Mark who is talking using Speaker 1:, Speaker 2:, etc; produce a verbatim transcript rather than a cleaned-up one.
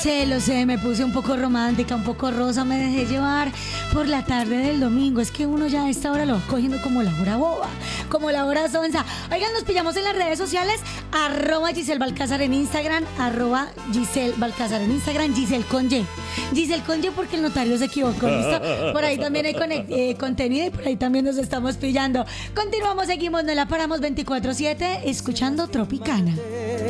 Speaker 1: sé, lo sé, me puse un poco romántica, un poco rosa, me dejé llevar por la tarde del domingo. Es que uno ya a esta hora lo va cogiendo como la hora boba, como la hora sonsa. Oigan, nos pillamos en las redes sociales, arroba Giselle Balcázar en Instagram, arroba Giselle Balcázar en Instagram, Giselle con Y. Giselle con Y porque el notario se equivocó, ¿listo? Por ahí también hay conect- eh, contenido y por ahí también nos estamos pillando. Continuamos, seguimos, no la paramos veinticuatro siete, escuchando Tropicana.